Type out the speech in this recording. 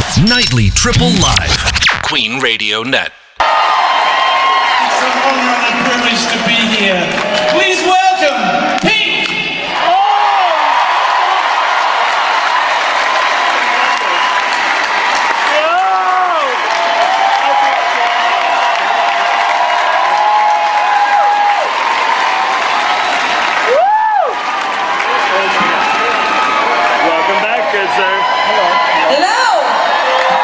Nightly Triple Live. Queen Radio Net. It's an honor and a privilege